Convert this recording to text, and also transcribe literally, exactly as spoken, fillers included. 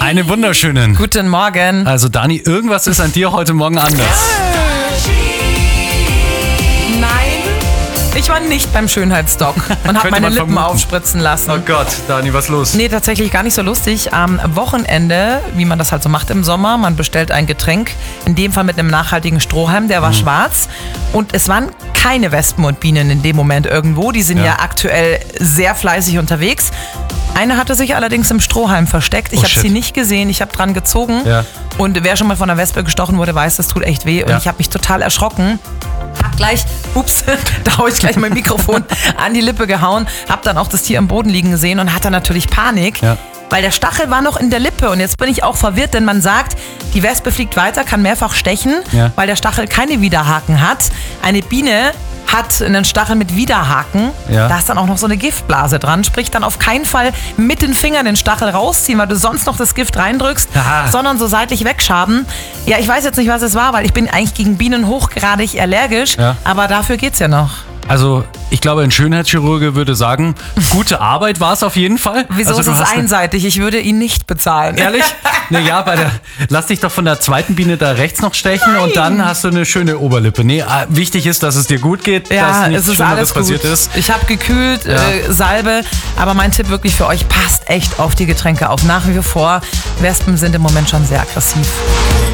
Einen wunderschönen. Guten Morgen. Also Dani, irgendwas ist an dir heute Morgen anders. Nein, ich war nicht beim Schönheitsdoc und habe meine Lippen vermuten. aufspritzen lassen. Oh Gott, Dani, was los? Nee, tatsächlich gar nicht so lustig. Am Wochenende, wie man das halt so macht im Sommer, man bestellt ein Getränk, in dem Fall mit einem nachhaltigen Strohhalm, der war mhm. schwarz. Und es waren keine Wespen und Bienen in dem Moment irgendwo. Die sind ja, ja aktuell sehr fleißig unterwegs. Eine hatte sich allerdings im Strohhalm versteckt. Ich oh, habe sie nicht gesehen, ich habe dran gezogen. Ja. Und wer schon mal von einer Wespe gestochen wurde, weiß, das tut echt weh. Und ja. ich habe mich total erschrocken. Hab gleich, ups, da hau ich gleich mein Mikrofon an die Lippe gehauen. Hab dann auch das Tier am Boden liegen gesehen und hatte natürlich Panik. Ja. Weil der Stachel war noch in der Lippe und jetzt bin ich auch verwirrt, denn man sagt, die Wespe fliegt weiter, kann mehrfach stechen, ja. weil der Stachel keine Widerhaken hat. Eine Biene hat einen Stachel mit Widerhaken, ja. da ist dann auch noch so eine Giftblase dran, sprich dann auf keinen Fall mit den Fingern den Stachel rausziehen, weil du sonst noch das Gift reindrückst, Aha. sondern so seitlich wegschaben. Ja, ich weiß jetzt nicht, was es war, weil ich bin eigentlich gegen Bienen hochgradig allergisch, ja. aber dafür geht's ja noch. Also ich glaube, ein Schönheitschirurge würde sagen, gute Arbeit war es auf jeden Fall. Wieso also, ist es einseitig? Ich würde ihn nicht bezahlen. Ehrlich? Naja, bei der, lass dich doch von der zweiten Biene da rechts noch stechen Nein. und dann hast du eine schöne Oberlippe. Nee, wichtig ist, dass es dir gut geht, ja, dass nichts es ist Schlimmeres alles passiert gut. ist. Ich habe gekühlt, ja. äh, Salbe, aber mein Tipp wirklich für euch, passt echt auf die Getränke auf. Nach wie vor, Wespen sind im Moment schon sehr aggressiv.